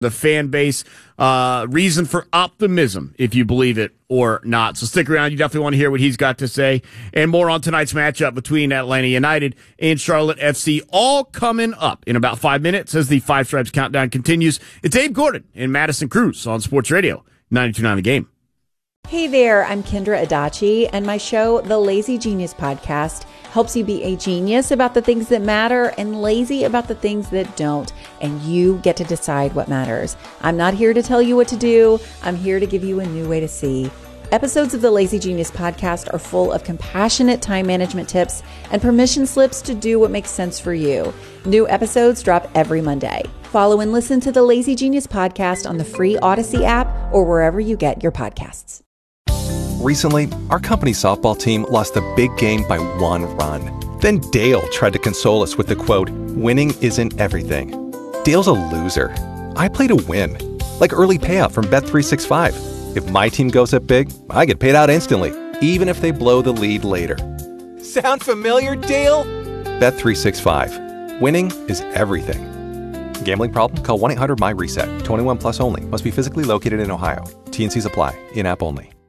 the fan base. Reason for optimism, if you believe it or not. So stick around. You definitely want to hear what he's got to say. And more on tonight's matchup between Atlanta United and Charlotte FC, all coming up in about 5 minutes as the Five Stripes countdown continues. It's Abe Gordon and Madison Cruz on Sports Radio 92.9 The Game. Hey there, I'm Kendra Adachi, and my show, The Lazy Genius Podcast, helps you be a genius about the things that matter and lazy about the things that don't, and you get to decide what matters. I'm not here to tell you what to do. I'm here to give you a new way to see. Episodes of the Lazy Genius Podcast are full of compassionate time management tips and permission slips to do what makes sense for you. New episodes drop every Monday. Follow and listen to the Lazy Genius Podcast on the free Odyssey app or wherever you get your podcasts. Recently, our company softball team lost a big game by 1 run. Then Dale tried to console us with the quote, "Winning isn't everything." Dale's a loser. I play to win, like early payout from Bet365. If my team goes up big, I get paid out instantly, even if they blow the lead later. Sound familiar, Dale? Bet365. Winning is everything. Gambling problem? Call 1-800-MY-RESET. 21 plus only. Must be physically located in Ohio. T&Cs apply. In-app only.